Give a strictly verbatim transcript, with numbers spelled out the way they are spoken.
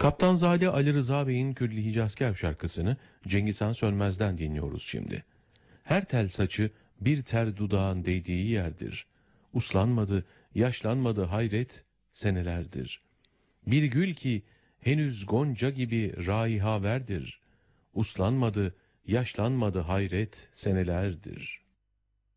Kaptanzade Ali Rıza Bey'in Külli Hicazkâr şarkısını Cengiz Han Sönmez'den dinliyoruz şimdi. Her tel saçı bir ter dudağın değdiği yerdir. Uslanmadı, yaşlanmadı hayret senelerdir. Bir gül ki henüz gonca gibi raiha verdir. Uslanmadı, yaşlanmadı hayret senelerdir.